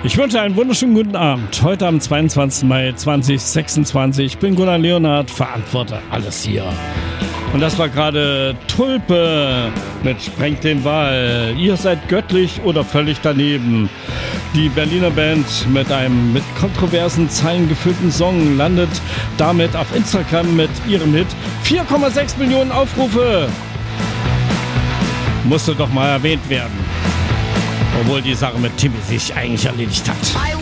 Ich wünsche einen wunderschönen guten Abend. Heute am 22. Mai 2026. Ich bin Gunnar Leonhardt, verantworte alles hier. Und das war gerade Tulpe mit Sprengt den Wall. Ihr seid göttlich oder völlig daneben. Die Berliner Band mit einem mit kontroversen Zeilen gefüllten Song landet damit auf Instagram mit ihrem Hit 4,6 Millionen Aufrufe. Musste doch mal erwähnt werden. Obwohl die Sache mit Timmy sich eigentlich erledigt hat.